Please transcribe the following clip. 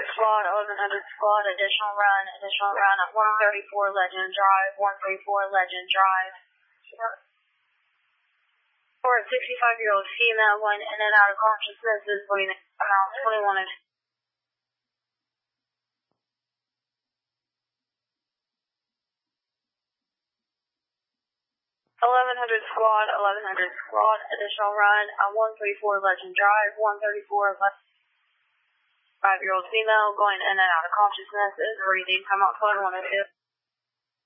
squad, 1100 squad, additional run at 134 Legend Drive, 134 Legend Drive. For a 65-year-old female going in and out of consciousness is bleeding around 21 and 1100 squad, additional run at 134 Legend Drive, 134 5-year-old female going in and out of consciousness is breathing. Come out 21 and 2.